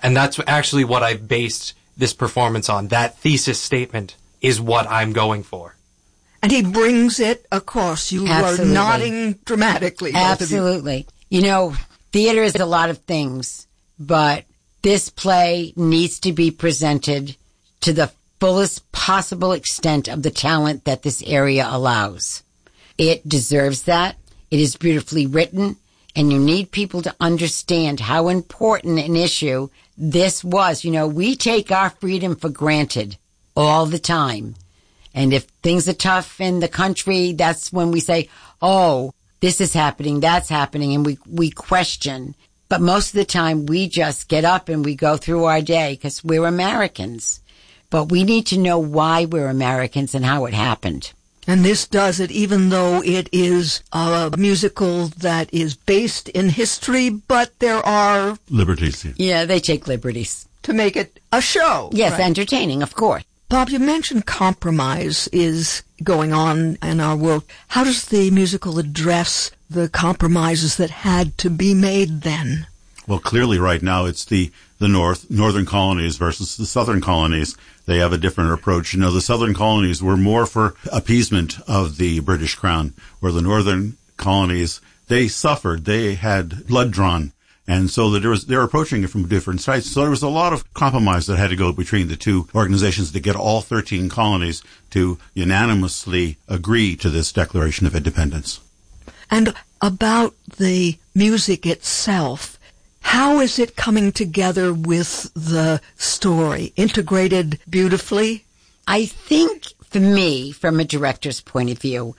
And that's actually what I based this performance on. That thesis statement is what I'm going for. And he brings it across. You Absolutely. are nodding dramatically. Absolutely. You know, theater is a lot of things, but this play needs to be presented to the fullest possible extent of the talent that this area allows. It deserves that. It is beautifully written, and you need people to understand how important an issue this was. You know, we take our freedom for granted all the time. And if things are tough in the country, that's when we say, oh, this is happening, that's happening, and we question. But most of the time, we just get up and we go through our day because we're Americans. But we need to know why we're Americans and how it happened. And this does it, even though it is a musical that is based in history, but there are liberties. Yeah, they take liberties to make it a show. Yes, right? Entertaining, of course. Bob, you mentioned compromise is going on in our world. How does the musical address the compromises that had to be made then? Well, clearly right now it's the northern colonies versus the southern colonies. They have a different approach. You know, the southern colonies were more for appeasement of the British Crown, where the northern colonies, they suffered. They had blood drawn. And so they're approaching it from different sides. So there was a lot of compromise that had to go between the two organizations to get all 13 colonies to unanimously agree to this Declaration of Independence. And about the music itself, how is it coming together with the story? Integrated beautifully? I think, for me, from a director's point of view,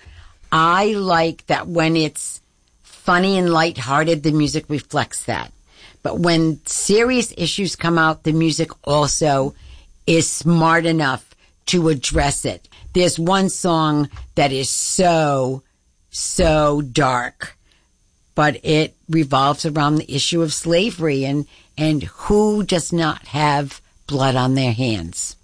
I like that when it's funny and lighthearted, the music reflects that. But when serious issues come out, the music also is smart enough to address it. There's one song that is so dark, but it revolves around the issue of slavery and who does not have blood on their hands.